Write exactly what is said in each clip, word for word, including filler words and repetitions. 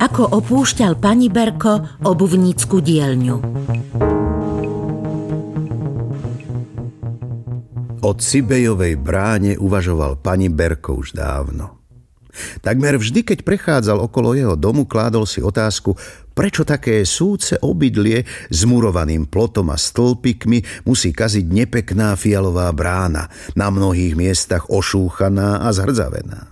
ako opúšťal Paniberko obuvnícku dielňu. O Cibejovej bráne uvažoval Paniberko už dávno. Takmer vždy, keď prechádzal okolo jeho domu, kládol si otázku, prečo také súce obydlie s murovaným plotom a stĺpikmi musí kaziť nepekná fialová brána, na mnohých miestach ošúchaná a zhrdzavená.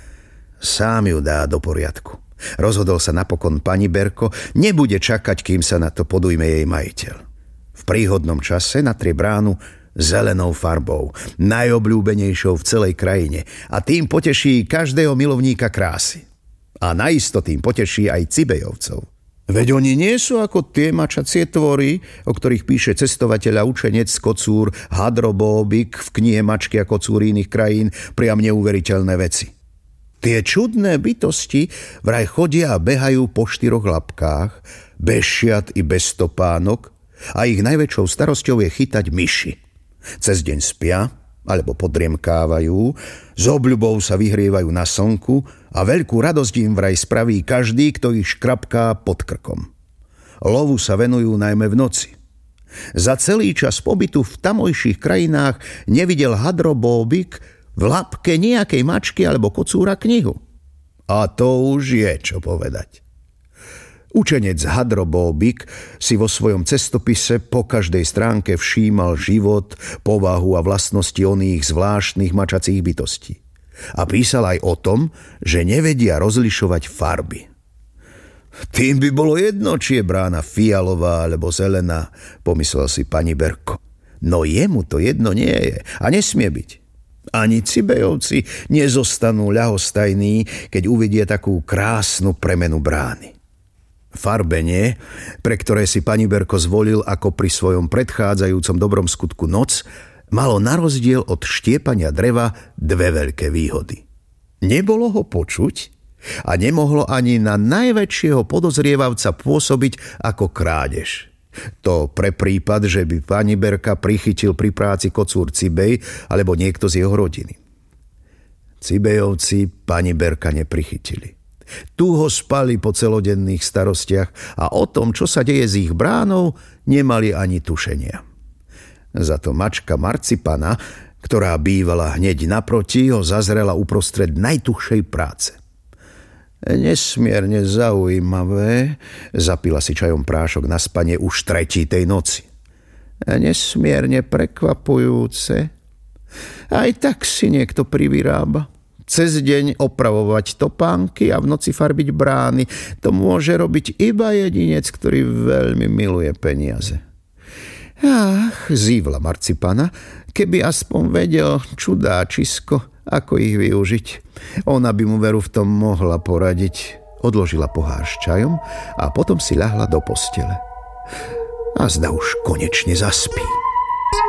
Sám ju dá do poriadku. Rozhodol sa napokon Paniberko, nebude čakať, kým sa na to podujme jej majiteľ. V príhodnom čase natrie bránu zelenou farbou, najobľúbenejšou v celej krajine, a tým poteší každého milovníka krásy. A naisto tým poteší aj Cibejovcov. Veď oni nie sú ako tie mačacie tvory, o ktorých píše cestovateľ a učenec kocúr Hadrobóbik v knihe Mačky a kocúry iných krajín, priam neuveriteľné veci. Tie čudné bytosti vraj chodia a behajú po štyroch labkách, bez šiat i bez stopánok, a ich najväčšou starosťou je chytať myši. Cez deň spia, alebo podriemkávajú, s obľubou sa vyhrievajú na slnku a veľkú radosť im vraj spraví každý, kto ich škrapká pod krkom. Lovu sa venujú najmä v noci. Za celý čas pobytu v tamojších krajinách nevidel Hadrobóbik v labke nejakej mačky alebo kocúra knihu. A to už je čo povedať. Učenec Hadrobóbik si vo svojom cestopise po každej stránke všímal život, povahu a vlastnosti oných zvláštnych mačacích bytostí. A písal aj o tom, že nevedia rozlišovať farby. Tým by bolo jedno, či je brána fialová alebo zelená, pomyslel si Paniberko. No jemu to jedno nie je a nesmie byť. Ani Cibejovci nezostanú ľahostajní, keď uvidia takú krásnu premenu brány. Farbenie, pre ktoré si Paniberko zvolil ako pri svojom predchádzajúcom dobrom skutku noc, malo na rozdiel od štiepania dreva dve veľké výhody. Nebolo ho počuť a nemohlo ani na najväčšieho podozrievavca pôsobiť ako krádež. To pre prípad, že by Paniberka prichytil pri práci kocúr Cibej alebo niekto z jeho rodiny. Cibejovci Paniberka neprichytili. Tu ho spali po celodenných starostiach a o tom, čo sa deje s ich bránou, nemali ani tušenia. Za to mačka Marcipana, ktorá bývala hneď naproti, ho zazrela uprostred najtuchšej práce. Nesmierne zaujímavé, zapila si čajom prášok na spanie už tretí tej noci. Nesmierne prekvapujúce. Aj tak si niekto privyrába. Cez deň opravovať topánky a v noci farbiť brány. To môže robiť iba jedinec, ktorý veľmi miluje peniaze. Ach, zívla Marcipana, keby aspoň vedel čudáčisko, ako ich využiť. Ona by mu veru v tom mohla poradiť. Odložila pohár s čajom a potom si ľahla do postele. A zda už konečne zaspí.